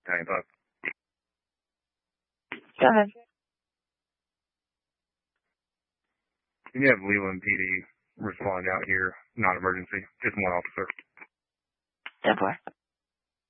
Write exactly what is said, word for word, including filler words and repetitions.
Hang up. Go ahead. Can you have Leland P D respond out here? Not emergency, just one officer. ten four.